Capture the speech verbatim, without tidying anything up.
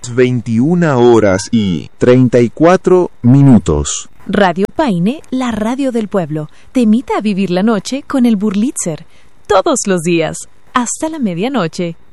veintiuna horas y treinta y cuatro minutos. Radio Paine, la radio del pueblo, te invita a vivir la noche con el Burlitzer. Todos los días, hasta la medianoche.